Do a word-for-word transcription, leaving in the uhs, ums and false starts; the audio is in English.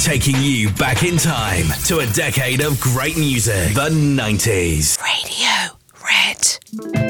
Taking you back in time to a decade of great music, the nineties. Radio Red.